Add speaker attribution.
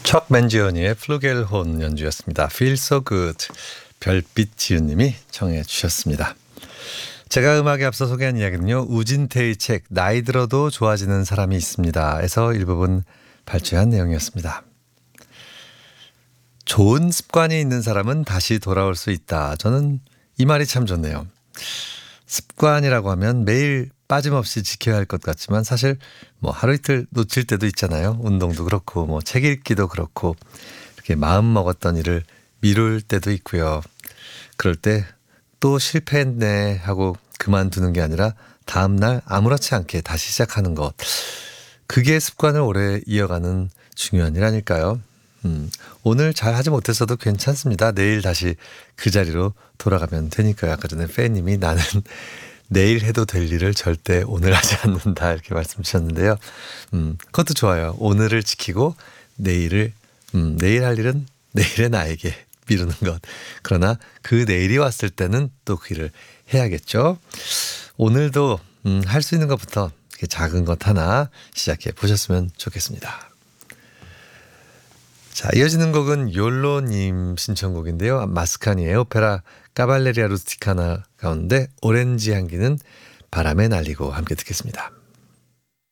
Speaker 1: 척 맨지오니의 플루겔혼 연주였습니다. Feel So Good. 별빛 지은님이 청해 주셨습니다. 제가 음악에 앞서 소개한 이야기는요. 우진태의 책 나이 들어도 좋아지는 사람이 있습니다. 에서 일부분 발췌한 내용이었습니다. 좋은 습관이 있는 사람은 다시 돌아올 수 있다. 저는 이 말이 참 좋네요. 습관이라고 하면 매일 빠짐없이 지켜야 할 것 같지만 사실 뭐 하루 이틀 놓칠 때도 있잖아요. 운동도 그렇고 뭐 책 읽기도 그렇고 이렇게 마음 먹었던 일을 미룰 때도 있고요. 그럴 때 또 실패했네 하고 그만두는 게 아니라 다음날 아무렇지 않게 다시 시작하는 것. 그게 습관을 오래 이어가는 중요한 일 아닐까요? 오늘 잘 하지 못했어도 괜찮습니다. 내일 다시 그 자리로 돌아가면 되니까요. 아까 전에 팬님이 나는 내일 해도 될 일을 절대 오늘 하지 않는다 이렇게 말씀 주셨는데요. 그것도 좋아요. 오늘을 지키고 내일 할 일은 내일의 나에게 미루는 것. 그러나 그 내일이 왔을 때는 또 그 일을 해야겠죠. 오늘도 할 수 있는 것부터 이렇게 작은 것 하나 시작해 보셨으면 좋겠습니다. 자, 이어지는 곡은 욜로님 신청곡인데요. 마스카니의 오페라 까발레리아 루스티카나 가운데 오렌지 향기는 바람에 날리고 함께 듣겠습니다.